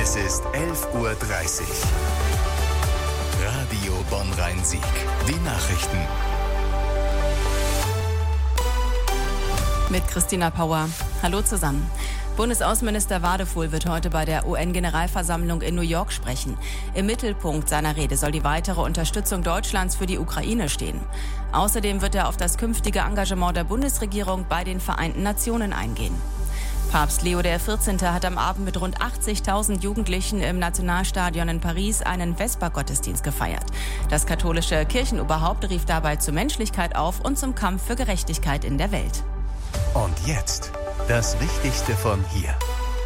Es ist 11:30 Uhr. Radio Bonn-Rhein-Sieg. Die Nachrichten. Mit Christina Pauer. Hallo zusammen. Bundesaußenminister Wadefuhl wird heute bei der UN-Generalversammlung in New York sprechen. Im Mittelpunkt seiner Rede soll die weitere Unterstützung Deutschlands für die Ukraine stehen. Außerdem wird er auf das künftige Engagement der Bundesregierung bei den Vereinten Nationen eingehen. Papst Leo XIV. Hat am Abend mit rund 80.000 Jugendlichen im Nationalstadion in Paris einen Vespergottesdienst gefeiert. Das katholische Kirchenoberhaupt rief dabei zur Menschlichkeit auf und zum Kampf für Gerechtigkeit in der Welt. Und jetzt das Wichtigste von hier.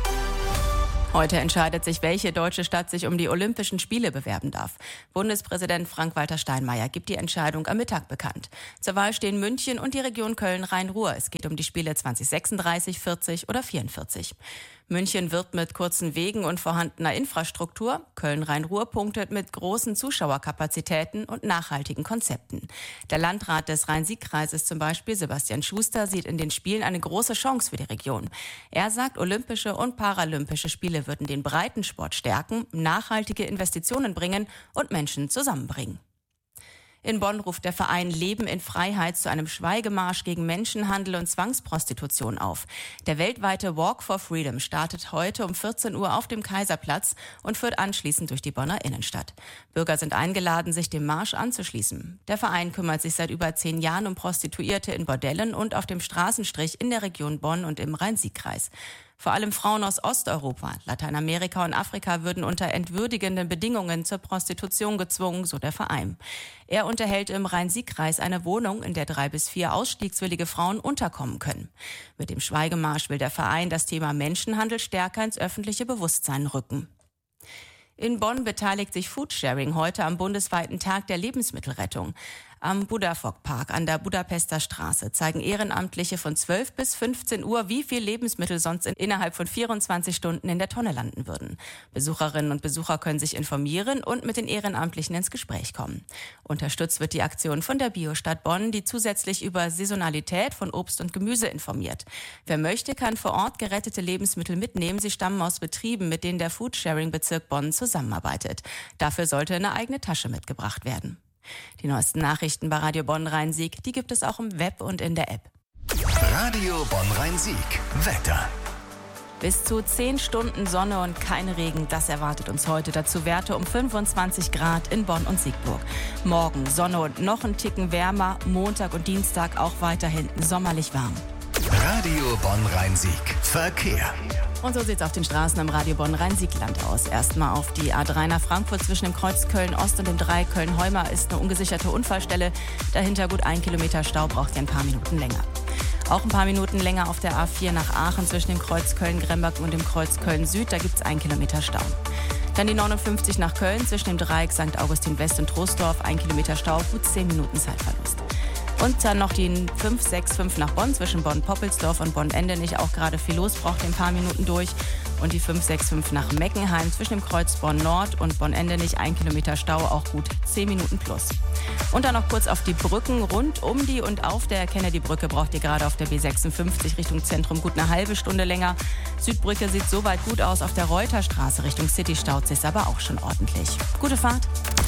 Heute entscheidet sich, welche deutsche Stadt sich um die Olympischen Spiele bewerben darf. Bundespräsident Frank-Walter Steinmeier gibt die Entscheidung am Mittag bekannt. Zur Wahl stehen München und die Region Köln-Rhein-Ruhr. Es geht um die Spiele 2036, 40 oder 44. München wirbt mit kurzen Wegen und vorhandener Infrastruktur. Köln-Rhein-Ruhr punktet mit großen Zuschauerkapazitäten und nachhaltigen Konzepten. Der Landrat des Rhein-Sieg-Kreises zum Beispiel, Sebastian Schuster, sieht in den Spielen eine große Chance für die Region. Er sagt, Olympische und Paralympische Spiele würden den Breitensport stärken, nachhaltige Investitionen bringen und Menschen zusammenbringen. In Bonn ruft der Verein Leben in Freiheit zu einem Schweigemarsch gegen Menschenhandel und Zwangsprostitution auf. Der weltweite Walk for Freedom startet heute um 14 Uhr auf dem Kaiserplatz und führt anschließend durch die Bonner Innenstadt. Bürger sind eingeladen, sich dem Marsch anzuschließen. Der Verein kümmert sich seit über 10 Jahren um Prostituierte in Bordellen und auf dem Straßenstrich in der Region Bonn und im Rhein-Sieg-Kreis. Vor allem Frauen aus Osteuropa, Lateinamerika und Afrika würden unter entwürdigenden Bedingungen zur Prostitution gezwungen, so der Verein. Er unterhält im Rhein-Sieg-Kreis eine Wohnung, in der 3 bis 4 ausstiegswillige Frauen unterkommen können. Mit dem Schweigemarsch will der Verein das Thema Menschenhandel stärker ins öffentliche Bewusstsein rücken. In Bonn beteiligt sich Foodsharing heute am bundesweiten Tag der Lebensmittelrettung. Am Budafok-Park an der Budapester Straße zeigen Ehrenamtliche von 12 bis 15 Uhr, wie viel Lebensmittel sonst innerhalb von 24 Stunden in der Tonne landen würden. Besucherinnen und Besucher können sich informieren und mit den Ehrenamtlichen ins Gespräch kommen. Unterstützt wird die Aktion von der Biostadt Bonn, die zusätzlich über Saisonalität von Obst und Gemüse informiert. Wer möchte, kann vor Ort gerettete Lebensmittel mitnehmen. Sie stammen aus Betrieben, mit denen der Foodsharing-Bezirk Bonn zusammenarbeitet. Dafür sollte eine eigene Tasche mitgebracht werden. Die neuesten Nachrichten bei Radio Bonn-Rhein-Sieg, die gibt es auch im Web und in der App. Radio Bonn-Rhein-Sieg. Wetter. Bis zu 10 Stunden Sonne und kein Regen, das erwartet uns heute. Dazu Werte um 25 Grad in Bonn und Siegburg. Morgen Sonne und noch ein Ticken wärmer. Montag und Dienstag auch weiterhin sommerlich warm. Radio Bonn-Rhein-Sieg. Verkehr. Und so sieht's auf den Straßen am Radio Bonn-Rhein-Sieg-Land aus. Erstmal auf die A3 nach Frankfurt zwischen dem Kreuz Köln-Ost und dem 3 Köln-Heumer ist eine ungesicherte Unfallstelle. Dahinter gut 1 Kilometer Stau, braucht ihr ein paar Minuten länger. Auch ein paar Minuten länger auf der A4 nach Aachen zwischen dem Kreuz Köln-Gremberg und dem Kreuz Köln-Süd. Da gibt's 1 Kilometer Stau. Dann die 59 nach Köln zwischen dem Dreieck St. Augustin West und Troisdorf. 1 Kilometer Stau, gut 10 Minuten Zeitverlust. Und dann noch die 565 nach Bonn zwischen Bonn-Poppelsdorf und Bonn-Endenich. Auch gerade viel los, braucht ein paar Minuten durch. Und die 565 nach Meckenheim zwischen dem Kreuz Bonn-Nord und Bonn-Endenich. 1 Kilometer Stau, auch gut 10 Minuten plus. Und dann noch kurz auf die Brücken. Rund um die und auf der Kennedy-Brücke braucht ihr gerade auf der B56 Richtung Zentrum gut eine halbe Stunde länger. Südbrücke sieht soweit gut aus. Auf der Reuterstraße Richtung City staut sich aber auch schon ordentlich. Gute Fahrt.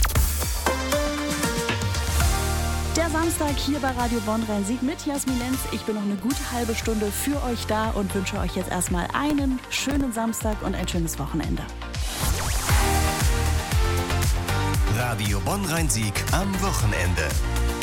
Der Samstag hier bei Radio Bonn-Rhein-Sieg mit Jasmin Lenz. Ich bin noch eine gute halbe Stunde für euch da und wünsche euch jetzt erstmal einen schönen Samstag und ein schönes Wochenende. Radio Bonn-Rhein-Sieg am Wochenende.